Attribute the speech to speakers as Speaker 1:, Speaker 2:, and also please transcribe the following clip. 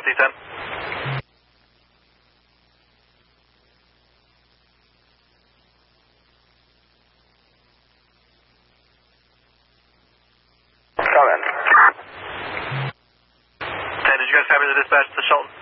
Speaker 1: C10.
Speaker 2: Come in.
Speaker 1: 10, did you guys copy the dispatch to Shelton?